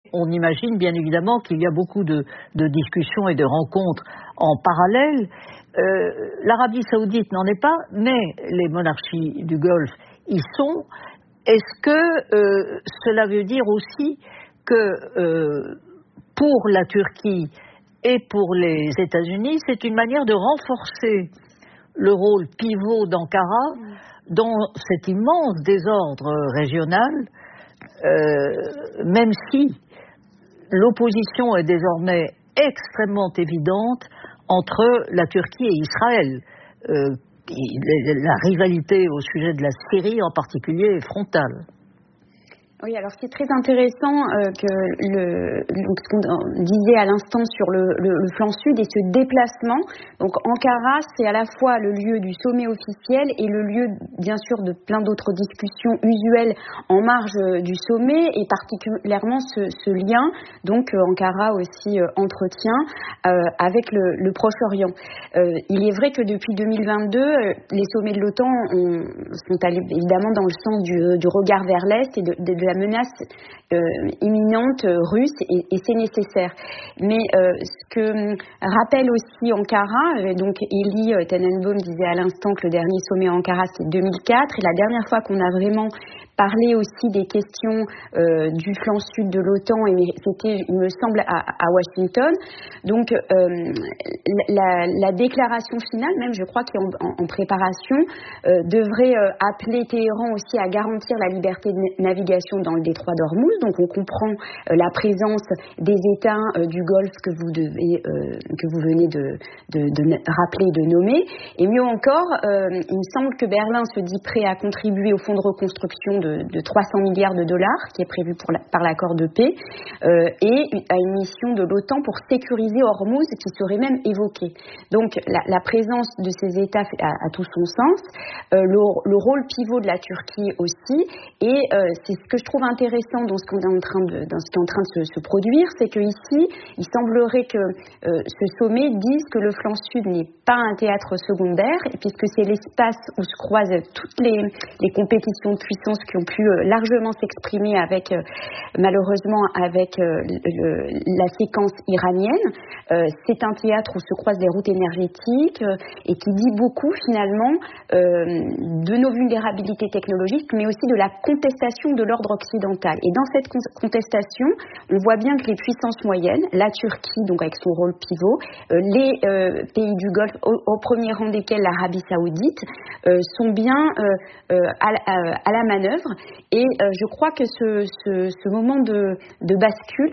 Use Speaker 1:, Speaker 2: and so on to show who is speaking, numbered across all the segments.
Speaker 1: on imagine bien évidemment qu'il y a beaucoup de discussions et de rencontres en parallèle. L'Arabie Saoudite n'en est pas, mais les monarchies du Golfe y sont. Est-ce que cela veut dire aussi que pour la Turquie et pour les États-Unis, c'est une manière de renforcer le rôle pivot d'Ankara dans cet immense désordre régional, même si l'opposition est désormais extrêmement évidente entre la Turquie et Israël. La rivalité au sujet de la Syrie en particulier est frontale.
Speaker 2: Oui, alors c'est très intéressant ce qu'on disait à l'instant sur le flanc sud et ce déplacement. Donc Ankara, c'est à la fois le lieu du sommet officiel et le lieu, bien sûr, de plein d'autres discussions usuelles en marge du sommet, et particulièrement ce lien, donc Ankara aussi entretient avec le Proche-Orient. Il est vrai que depuis 2022, les sommets de l'OTAN sont allés évidemment dans le sens du regard vers l'Est et de la menace imminente russe, et c'est nécessaire. Mais ce que rappelle aussi Ankara, donc Elie Tenenbaum disait à l'instant que le dernier sommet à Ankara c'est 2004, et la dernière fois qu'on a vraiment parlé aussi des questions du flanc sud de l'OTAN, et c'était, il me semble, à Washington. Donc la déclaration finale, même je crois, qui est en préparation, devrait appeler Téhéran aussi à garantir la liberté de navigation dans le détroit d'Ormuz. Donc on comprend la présence des États du Golfe que vous venez de rappeler et de nommer. Et mieux encore, il me semble que Berlin se dit prêt à contribuer au fonds de reconstruction de 300 milliards de dollars qui est prévu par l'accord de paix, et à une mission de l'OTAN pour sécuriser Ormuz qui serait même évoquée. Donc la présence de ces États a tout son sens, le rôle pivot de la Turquie aussi, et c'est ce que je trouve intéressant dans ce qui est en train de se produire, c'est qu'ici, il semblerait que ce sommet dise que le flanc sud n'est pas un théâtre secondaire, puisque c'est l'espace où se croisent toutes les compétitions de puissance qui ont pu largement s'exprimer malheureusement avec la séquence iranienne. C'est un théâtre où se croisent les routes énergétiques, et qui dit beaucoup finalement de nos vulnérabilités technologiques, mais aussi de la contestation de l'ordre occidental. Et dans cette contestation, on voit bien que les puissances moyennes, la Turquie, donc avec son rôle pivot, les pays du Golfe, au premier rang desquels l'Arabie Saoudite, sont bien à la manœuvre. Et je crois que ce moment de bascule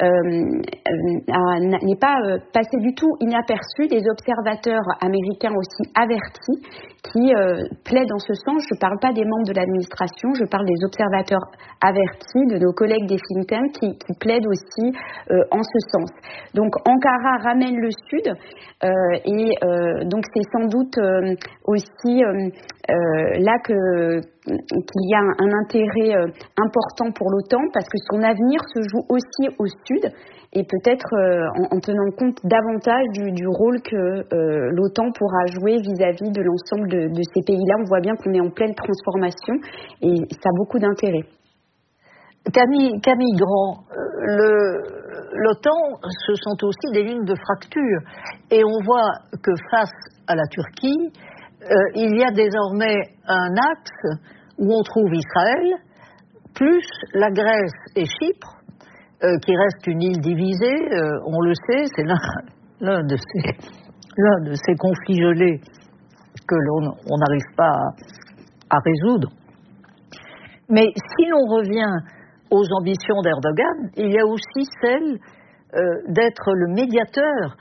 Speaker 2: n'est pas passé du tout inaperçu. Des observateurs américains aussi avertis qui plaident dans ce sens. Je ne parle pas des membres de l'administration, je parle des observateurs avertis, de nos collègues des think tanks qui plaident aussi en ce sens. Donc Ankara ramène le Sud, et donc c'est sans doute aussi là qu'il y a un intérêt important pour l'OTAN, parce que son avenir se joue aussi au Sud, et peut-être en tenant compte davantage du rôle que l'OTAN pourra jouer vis-à-vis de l'ensemble de ces pays-là. On voit bien qu'on est en pleine transformation, et ça a beaucoup d'intérêt.
Speaker 1: Camille Grand, l'OTAN, ce sont aussi des lignes de fracture, et on voit que face à la Turquie, il y a désormais un axe où on trouve Israël, plus la Grèce et Chypre, qui reste une île divisée, on le sait, c'est l'un de ces conflits gelés que on n'arrive pas à résoudre. Mais si l'on revient aux ambitions d'Erdogan, il y a aussi celle d'être le médiateur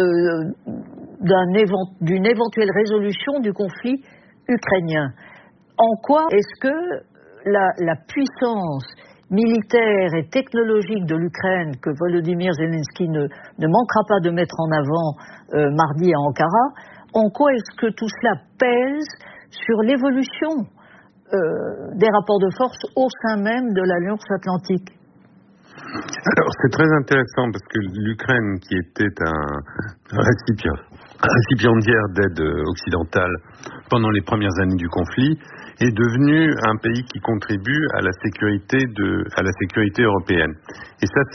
Speaker 1: d'une éventuelle résolution du conflit ukrainien. En quoi est-ce que la puissance militaire et technologique de l'Ukraine, que Volodymyr Zelensky ne manquera pas de mettre en avant mardi à Ankara, en quoi est-ce que tout cela pèse sur l'évolution des rapports de force au sein même de l'Alliance Atlantique?
Speaker 3: Alors c'est très intéressant, parce que l'Ukraine, qui était un récipiendaire d'aide occidentale pendant les premières années du conflit, est devenu un pays qui contribue à la sécurité européenne. Et ça,